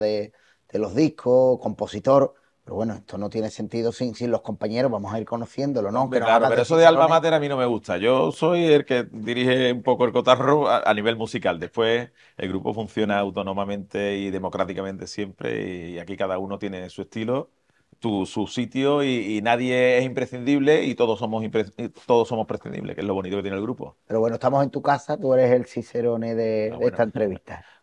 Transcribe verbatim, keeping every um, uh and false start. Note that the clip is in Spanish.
de, de los discos, compositor, pero bueno, esto no tiene sentido sin, sin los compañeros, vamos a ir conociéndolo, ¿no? Que Hombre, nos claro, hagas pero de eso de alma cicerones. mater a mí no me gusta. Yo soy el que dirige un poco el cotarro a, a nivel musical. Después el grupo funciona autónomamente y democráticamente siempre y aquí cada uno tiene su estilo, tu- su sitio y, y nadie es imprescindible y todos somos, impre- y todos somos prescindibles, que es lo bonito que tiene el grupo. Pero bueno, estamos en tu casa, tú eres el cicerone de, Ah, de esta bueno, entrevista.